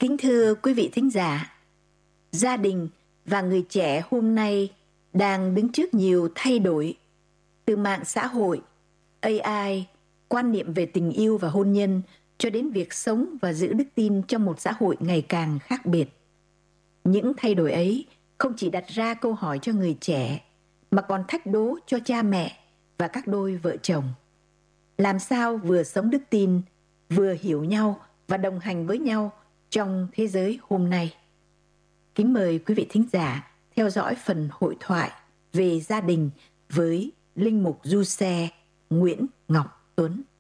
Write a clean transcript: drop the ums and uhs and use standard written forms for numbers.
Kính thưa quý vị thính giả, gia đình và người trẻ hôm nay đang đứng trước nhiều thay đổi, từ mạng xã hội, AI, quan niệm về tình yêu và hôn nhân cho đến việc sống và giữ đức tin trong một xã hội ngày càng khác biệt. Những thay đổi ấy không chỉ đặt ra câu hỏi cho người trẻ mà còn thách đố cho cha mẹ và các đôi vợ chồng. Làm sao vừa sống đức tin, vừa hiểu nhau và đồng hành với nhau trong thế giới hôm nay? Kính mời quý vị thính giả theo dõi phần hội thoại về gia đình với Linh mục Du Xe Nguyễn Ngọc Tuấn.